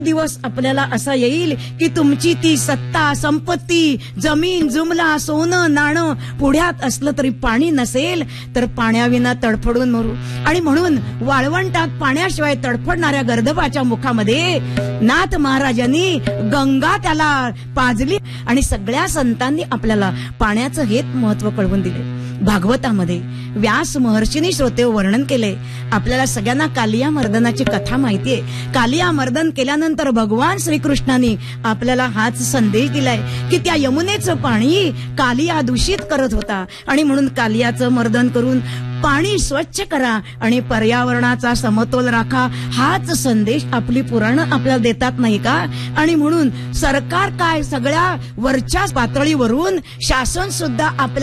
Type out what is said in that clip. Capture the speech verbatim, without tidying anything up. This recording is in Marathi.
दिवस आपल्याला असा येईल की तुमची ती सत्ता, संपत्ती, जमीन, जुमला, सोनं, नाणं पुढ्यात असलं तरी पाणी नसेल तर पाण्याविना तडफडून मरू. आणि म्हणून वाळवंटात पाण्याशिवाय तडफडणाऱ्या गर्दबाच्या मुखामध्ये नाथ महाराजांनी गंगा त्याला पाजली आणि सगळ्या संतांनी आपल्याला पाण्याचं हेच महत्व कळवून दिले. भागवतामध्ये व्यास महर्षींनी श्रोते वर्णन केले. आपल्याला सगळ्यांना कालिया मर्दनाची कथा माहितीये. कालिया मर्दन केल्यानंतर भगवान श्रीकृष्णांनी आपल्याला हाच संदेश दिलाय की त्या यमुनेचं पाणी कालिया दूषित करत होता आणि म्हणून कालियाचं मर्दन करून पाणी स्वच्छ करा आणि पर्यावरणाचा समतोल राखा. हाच संदेश आपली पुराणं आपल्याला देतात नाही का? आणि म्हणून सरकार काय सगळ्या वरच्या पातळीवरून शासन सुद्धा आपल्या